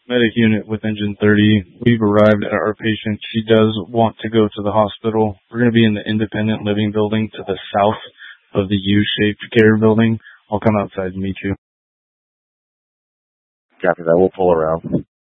medic unit with Engine 30. We've arrived at our patient. She does want to go to the hospital. We're going to be in the independent living building to the south of the U-shaped care building. I'll come outside and meet you. Copy that. We'll pull around.